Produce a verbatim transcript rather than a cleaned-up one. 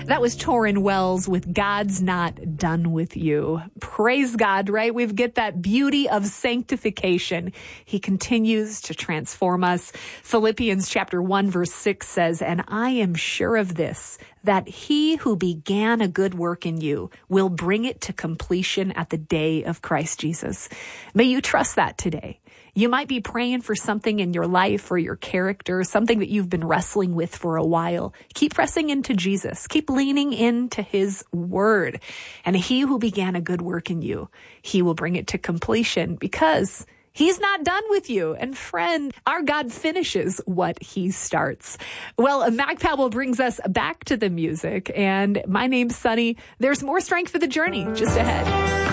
That was Torrin Wells with God's Not Done With You. Praise God, right? We get that beauty of sanctification. He continues to transform us. Philippians chapter one verse six says, "And I am sure of this, that he who began a good work in you will bring it to completion at the day of Christ Jesus." May you trust that today. You might be praying for something in your life or your character, something that you've been wrestling with for a while. Keep pressing into Jesus. Keep leaning into his word. And he who began a good work in you, he will bring it to completion because he's not done with you. And friend, our God finishes what he starts. Well, Mac Powell brings us back to the music. And my name's Sunny. There's more strength for the journey just ahead.